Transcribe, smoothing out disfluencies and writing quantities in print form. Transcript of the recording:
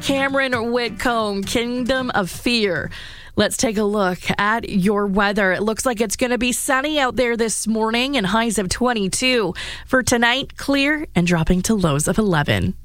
Cameron Whitcomb, Kingdom of Fear. Let's take a look at your weather. It looks like it's going to be sunny out there this morning and highs of 22. For tonight, clear and dropping to lows of 11.